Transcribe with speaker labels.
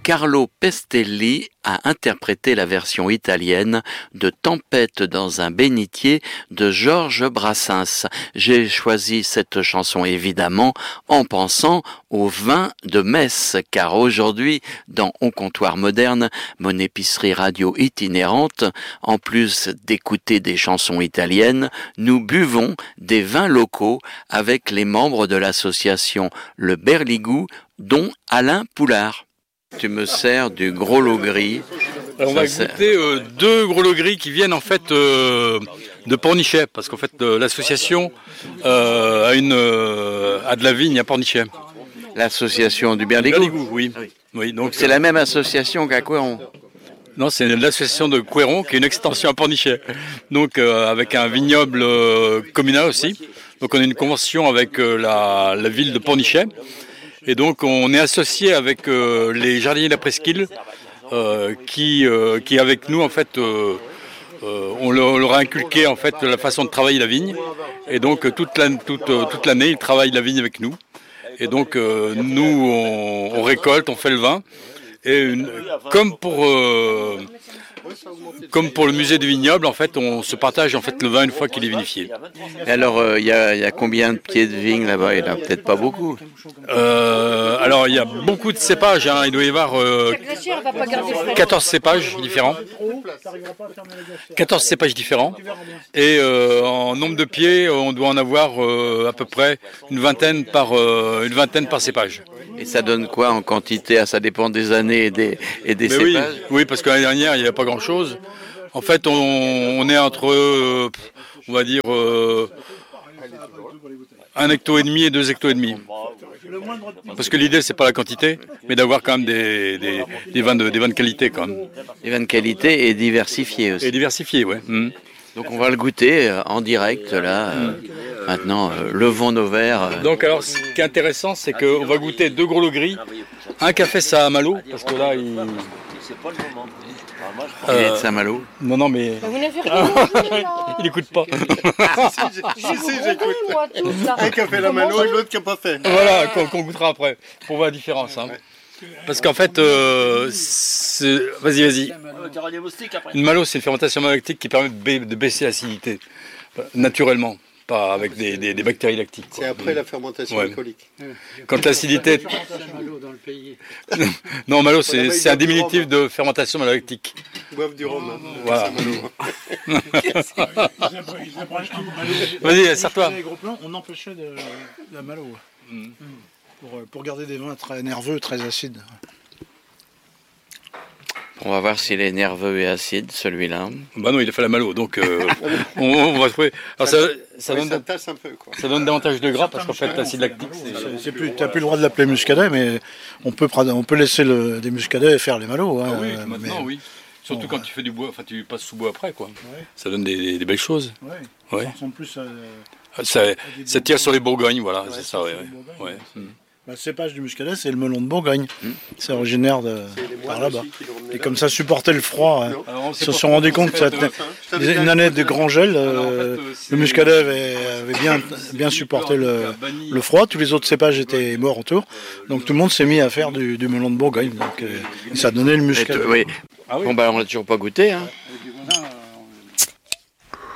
Speaker 1: Carlo Pestelli a interprété la version italienne de Tempête dans un bénitier de Georges Brassens. J'ai choisi cette chanson évidemment en pensant au vin de Metz, car aujourd'hui, dans Au comptoir moderne, mon épicerie radio itinérante, en plus d'écouter des chansons italiennes, nous buvons des vins locaux avec les membres de l'association Le Berligou, dont Alain Poulard. Tu me sers du gros lot gris.
Speaker 2: Alors on va goûter deux gros lots gris qui viennent en fait de Pornichet, parce qu'en fait l'association a de la vigne à Pornichet.
Speaker 1: L'association du Berligou,
Speaker 2: oui. Oui, donc
Speaker 1: c'est la même association qu'à Couëron.
Speaker 2: Non, c'est l'association de Couëron qui est une extension à Pornichet. Donc avec un vignoble communal aussi. Donc on a une convention avec la ville de Pornichet. Et donc on est associé avec les jardiniers de la Presqu'île qui avec nous en fait on leur a inculqué en fait la façon de travailler la vigne. Et donc toute l'année ils travaillent la vigne avec nous. Et donc nous on récolte, on fait le vin. Et comme pour le musée du vignoble, en fait, on se partage en fait le vin une fois qu'il est vinifié.
Speaker 1: Et alors, il y a combien de pieds de vigne là-bas? Il n'y en a peut-être pas beaucoup.
Speaker 2: Alors, il y a beaucoup de cépages. Hein. Il doit y avoir 14 cépages différents. 14 cépages différents. Et en nombre de pieds, on doit en avoir à peu près une vingtaine par cépage.
Speaker 1: Et ça donne quoi en quantité? Ça dépend des années et des cépages.
Speaker 2: Oui, parce que l'année dernière, il n'y avait pas grand-chose. En fait, on est entre, on va dire, 1,5 hecto et 2 hectos et demi. Parce que l'idée, c'est pas la quantité, mais d'avoir quand même des vins de qualité quand même.
Speaker 1: Des vins de qualité et diversifiés aussi.
Speaker 2: Et diversifiés, ouais.
Speaker 1: Donc on va le goûter en direct là. Maintenant, levons nos verres.
Speaker 2: Donc alors, ce qui est intéressant, c'est qu'on va goûter deux gros lots gris, un café Saint-Malo, parce que là, il
Speaker 1: est de Saint-Malo.
Speaker 2: Non, mais
Speaker 3: vous n'avez rien.
Speaker 2: il n'écoute pas.
Speaker 3: J'écoute.
Speaker 4: Un café Saint-Malo et l'autre qui n'a pas fait.
Speaker 2: Voilà, qu'on goûtera après, pour voir la différence. Hein. Parce qu'en fait, vas-y. Une malo, c'est une fermentation malolactique qui permet de baisser l'acidité, naturellement, pas avec des bactéries lactiques.
Speaker 4: C'est après la fermentation alcoolique.
Speaker 2: Quand l'acidité... Non, malo, c'est un diminutif de fermentation malolactique.
Speaker 4: Boivent du rhum.
Speaker 2: Voilà. Vas-y, sers-toi.
Speaker 5: On empêchait de la malo. Pour garder des vins très nerveux, très acides.
Speaker 1: On va voir s'il est nerveux et acide, celui-là.
Speaker 2: Bah non, il a fait la malo, donc on va trouver. Alors ça
Speaker 4: tasse un peu, quoi.
Speaker 2: Ça donne davantage de gras parce qu'en fait l'acide lactique.
Speaker 5: Tu n'as plus le droit de l'appeler muscadet, mais on peut laisser des muscadets et faire les malos. Hein,
Speaker 2: oui, maintenant oui. Surtout quand tu fais du bois, enfin tu passes sous bois après, quoi. Ouais. Ça donne des belles choses.
Speaker 5: Ouais. Ça ressemble plus à...
Speaker 2: Ça tire sur les Bourgognes, voilà, c'est ça, ouais.
Speaker 5: Le cépage du muscadet, c'est le melon de Bourgogne. C'est originaire par là-bas. Et comme ça supportait le froid, ils se sont rendus compte que c'était une année de grand gel. Le muscadet avait bien supporté le froid. Tous les autres cépages étaient morts autour. Donc tout le monde s'est mis à faire du melon de Bourgogne. Donc ça donnait le muscadet.
Speaker 1: Oui. Ah oui. Bon, on l'a toujours pas goûté. Hein.